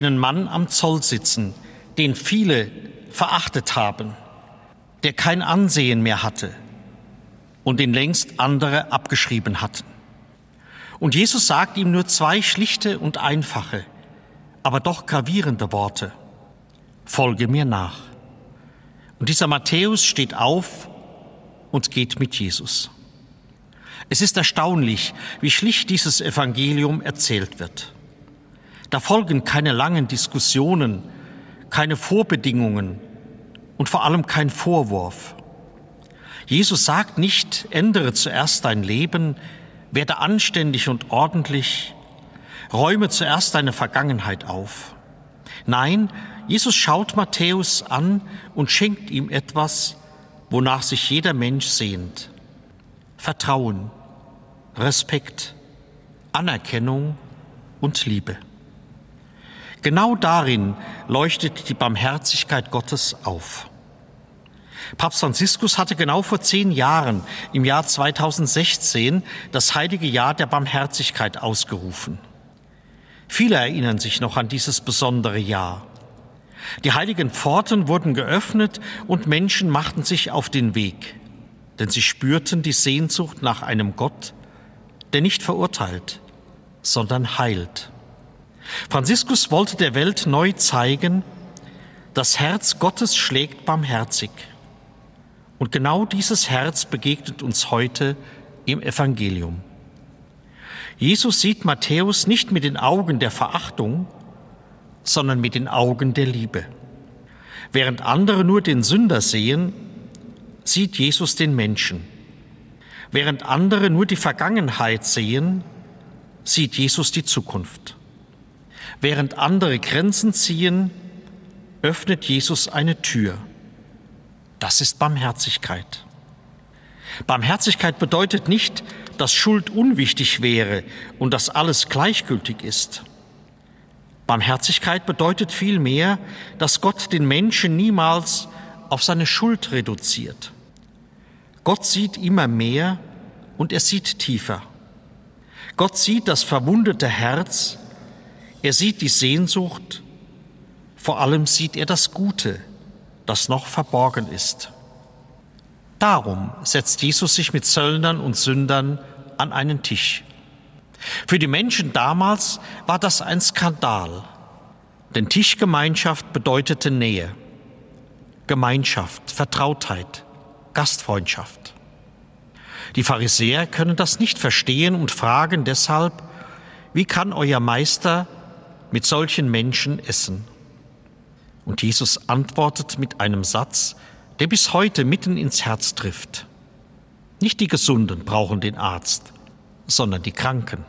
einen Mann am Zoll sitzen, den viele verachtet haben, der kein Ansehen mehr hatte und den längst andere abgeschrieben hatten. Und Jesus sagt ihm nur zwei schlichte und einfache, aber doch gravierende Worte: Folge mir nach. Und dieser Matthäus steht auf und geht mit Jesus. Es ist erstaunlich, wie schlicht dieses Evangelium erzählt wird. Da folgen keine langen Diskussionen, keine Vorbedingungen und vor allem kein Vorwurf. Jesus sagt nicht: ändere zuerst dein Leben, werde anständig und ordentlich, räume zuerst deine Vergangenheit auf. Nein, Jesus schaut Matthäus an und schenkt ihm etwas, wonach sich jeder Mensch sehnt: Vertrauen, Respekt, Anerkennung und Liebe. Genau darin leuchtet die Barmherzigkeit Gottes auf. Papst Franziskus hatte genau vor 10 Jahren, im Jahr 2016, das heilige Jahr der Barmherzigkeit ausgerufen. Viele erinnern sich noch an dieses besondere Jahr. Die heiligen Pforten wurden geöffnet und Menschen machten sich auf den Weg, denn sie spürten die Sehnsucht nach einem Gott, der nicht verurteilt, sondern heilt. Franziskus wollte der Welt neu zeigen: Das Herz Gottes schlägt barmherzig. Und genau dieses Herz begegnet uns heute im Evangelium. Jesus sieht Matthäus nicht mit den Augen der Verachtung, sondern mit den Augen der Liebe. Während andere nur den Sünder sehen, sieht Jesus den Menschen. Während andere nur die Vergangenheit sehen, sieht Jesus die Zukunft. Während andere Grenzen ziehen, öffnet Jesus eine Tür. Das ist Barmherzigkeit. Barmherzigkeit bedeutet nicht, dass Schuld unwichtig wäre und dass alles gleichgültig ist. Barmherzigkeit bedeutet vielmehr, dass Gott den Menschen niemals auf seine Schuld reduziert. Gott sieht immer mehr und er sieht tiefer. Gott sieht das verwundete Herz, er sieht die Sehnsucht, vor allem sieht er das Gute, das noch verborgen ist. Darum setzt Jesus sich mit Zöllnern und Sündern an einen Tisch. Für die Menschen damals war das ein Skandal, denn Tischgemeinschaft bedeutete Nähe, Gemeinschaft, Vertrautheit, Gastfreundschaft. Die Pharisäer können das nicht verstehen und fragen deshalb: Wie kann euer Meister mit solchen Menschen essen? Und Jesus antwortet mit einem Satz, der bis heute mitten ins Herz trifft: Nicht die Gesunden brauchen den Arzt, sondern die Kranken.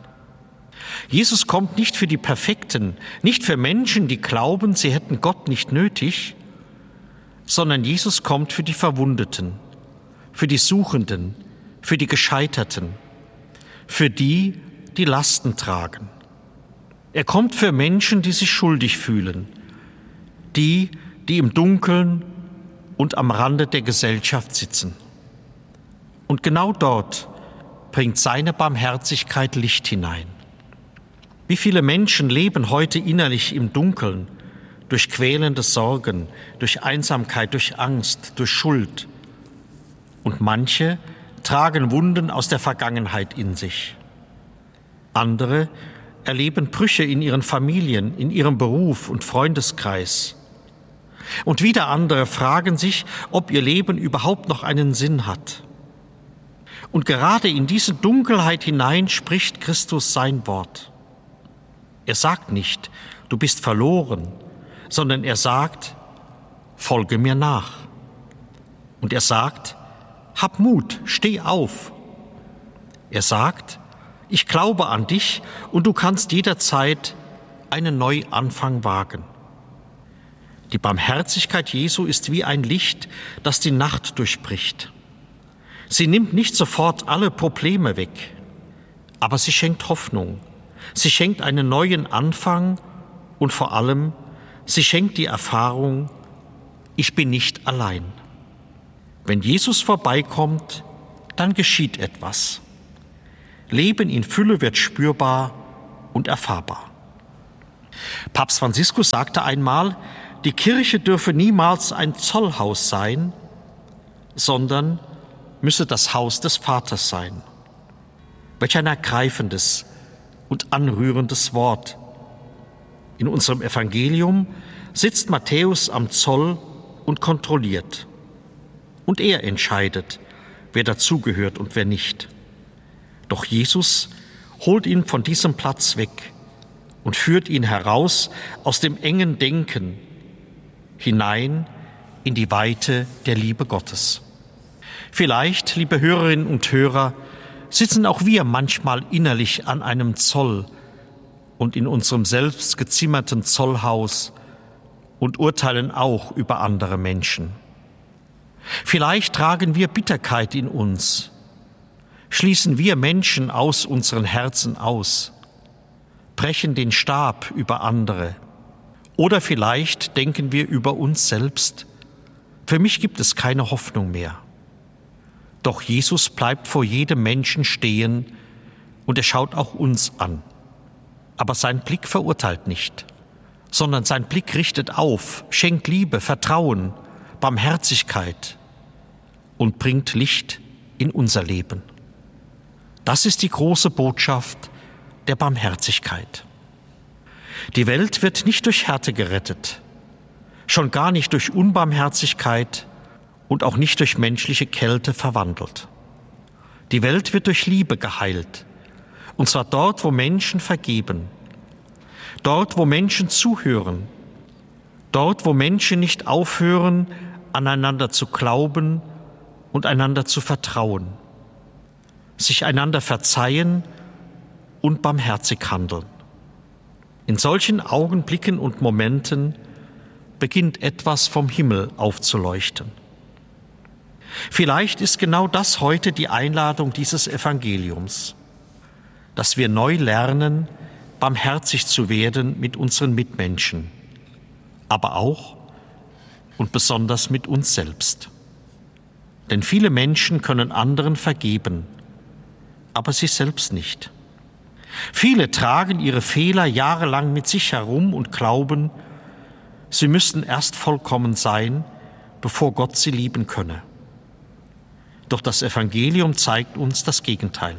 Jesus kommt nicht für die Perfekten, nicht für Menschen, die glauben, sie hätten Gott nicht nötig, sondern Jesus kommt für die Verwundeten, für die Suchenden, für die Gescheiterten, für die, die Lasten tragen. Er kommt für Menschen, die sich schuldig fühlen, die im Dunkeln und am Rande der Gesellschaft sitzen. Und genau dort bringt seine Barmherzigkeit Licht hinein. Wie viele Menschen leben heute innerlich im Dunkeln, durch quälende Sorgen, durch Einsamkeit, durch Angst, durch Schuld. Und manche tragen Wunden aus der Vergangenheit in sich. Andere erleben Brüche in ihren Familien, in ihrem Beruf und Freundeskreis. Und wieder andere fragen sich, ob ihr Leben überhaupt noch einen Sinn hat. Und gerade in diese Dunkelheit hinein spricht Christus sein Wort. Er sagt nicht: Du bist verloren, sondern er sagt: Folge mir nach. Und er sagt: Hab Mut, steh auf. Er sagt: Ich glaube an dich und du kannst jederzeit einen Neuanfang wagen. Die Barmherzigkeit Jesu ist wie ein Licht, das die Nacht durchbricht. Sie nimmt nicht sofort alle Probleme weg, aber sie schenkt Hoffnung. Sie schenkt einen neuen Anfang und vor allem, sie schenkt die Erfahrung: Ich bin nicht allein. Wenn Jesus vorbeikommt, dann geschieht etwas. Leben in Fülle wird spürbar und erfahrbar. Papst Franziskus sagte einmal, die Kirche dürfe niemals ein Zollhaus sein, sondern müsse das Haus des Vaters sein. Welch ein ergreifendes und anrührendes Wort. In unserem Evangelium sitzt Matthäus am Zoll und kontrolliert. Und er entscheidet, wer dazugehört und wer nicht. Doch Jesus holt ihn von diesem Platz weg und führt ihn heraus aus dem engen Denken hinein in die Weite der Liebe Gottes. Vielleicht, liebe Hörerinnen und Hörer, sitzen auch wir manchmal innerlich an einem Zoll und in unserem selbst gezimmerten Zollhaus und urteilen auch über andere Menschen. Vielleicht tragen wir Bitterkeit in uns, schließen wir Menschen aus unseren Herzen aus, brechen den Stab über andere. Oder vielleicht denken wir über uns selbst, für mich gibt es keine Hoffnung mehr. Doch Jesus bleibt vor jedem Menschen stehen und er schaut auch uns an. Aber sein Blick verurteilt nicht, sondern sein Blick richtet auf, schenkt Liebe, Vertrauen, Barmherzigkeit und bringt Licht in unser Leben. Das ist die große Botschaft der Barmherzigkeit. Die Welt wird nicht durch Härte gerettet, schon gar nicht durch Unbarmherzigkeit und auch nicht durch menschliche Kälte verwandelt. Die Welt wird durch Liebe geheilt, und zwar dort, wo Menschen vergeben, dort, wo Menschen zuhören, dort, wo Menschen nicht aufhören, aneinander zu glauben und einander zu vertrauen, sich einander verzeihen und barmherzig handeln. In solchen Augenblicken und Momenten beginnt etwas vom Himmel aufzuleuchten. Vielleicht ist genau das heute die Einladung dieses Evangeliums, dass wir neu lernen, barmherzig zu werden mit unseren Mitmenschen, aber auch und besonders mit uns selbst. Denn viele Menschen können anderen vergeben, aber sie selbst nicht. Viele tragen ihre Fehler jahrelang mit sich herum und glauben, sie müssten erst vollkommen sein, bevor Gott sie lieben könne. Doch das Evangelium zeigt uns das Gegenteil.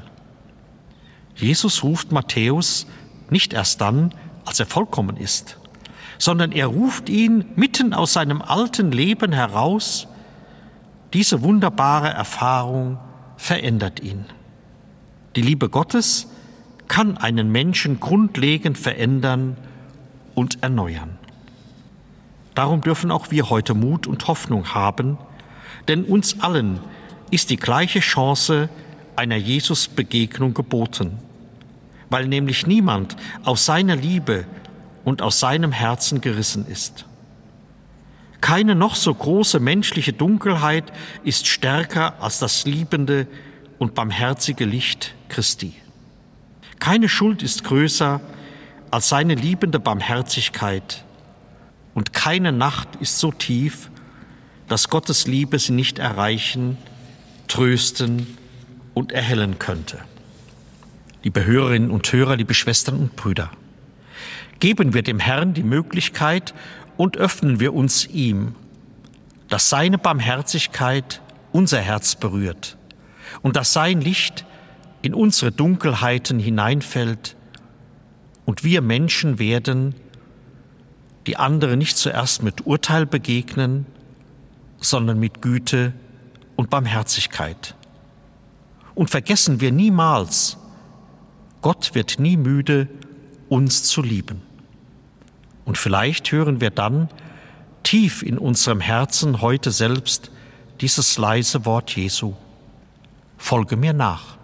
Jesus ruft Matthäus nicht erst dann, als er vollkommen ist, sondern er ruft ihn mitten aus seinem alten Leben heraus. Diese wunderbare Erfahrung verändert ihn. Die Liebe Gottes kann einen Menschen grundlegend verändern und erneuern. Darum dürfen auch wir heute Mut und Hoffnung haben, denn uns allen ist die gleiche Chance einer Jesus-Begegnung geboten, weil nämlich niemand aus seiner Liebe und aus seinem Herzen gerissen ist. Keine noch so große menschliche Dunkelheit ist stärker als das liebende und barmherzige Licht Christi. Keine Schuld ist größer als seine liebende Barmherzigkeit und keine Nacht ist so tief, dass Gottes Liebe sie nicht erreichen, trösten und erhellen könnte. Liebe Hörerinnen und Hörer, liebe Schwestern und Brüder, geben wir dem Herrn die Möglichkeit und öffnen wir uns ihm, dass seine Barmherzigkeit unser Herz berührt und dass sein Licht in unsere Dunkelheiten hineinfällt und wir Menschen werden, die andere nicht zuerst mit Urteil begegnen, sondern mit Güte und Barmherzigkeit. Und vergessen wir niemals, Gott wird nie müde, uns zu lieben. Und vielleicht hören wir dann tief in unserem Herzen heute selbst dieses leise Wort Jesu: Folge mir nach.